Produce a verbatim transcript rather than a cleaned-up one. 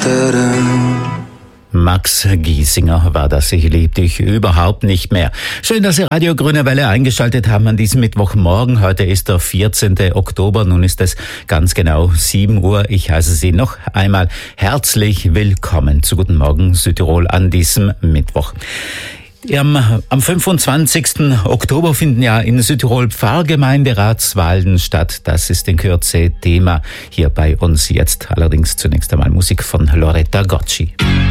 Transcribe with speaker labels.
Speaker 1: Max Giesinger war das. Ich lieb dich überhaupt nicht mehr. Schön, dass Sie Radio Grüne Welle eingeschaltet haben an diesem Mittwochmorgen. Heute ist der vierzehnten Oktober. Nun ist es ganz genau sieben Uhr. Ich heiße Sie noch einmal herzlich willkommen zu Guten Morgen Südtirol an diesem Mittwoch. Am, am fünfundzwanzigsten Oktober finden ja in Südtirol Pfarrgemeinderatswahlen statt. Das ist in Kürze Thema hier bei uns jetzt. Allerdings zunächst einmal Musik von Loretta Gocci.